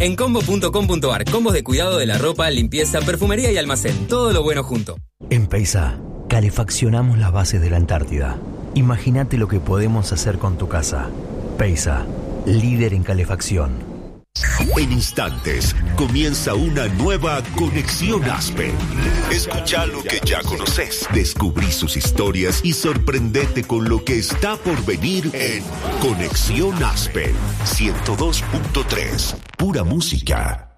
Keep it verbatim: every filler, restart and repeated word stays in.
En combo punto com punto ar, combos de cuidado de la ropa, limpieza, perfumería y almacén. Todo lo bueno junto. En Peisa, calefaccionamos las bases de la Antártida. Imagínate lo que podemos hacer con tu casa. Peisa, líder en calefacción. En instantes comienza una nueva Conexión Aspen. Escucha lo que ya conoces, descubrí sus historias y sorprendete con lo que está por venir en Conexión Aspen ciento dos punto tres. Pura música.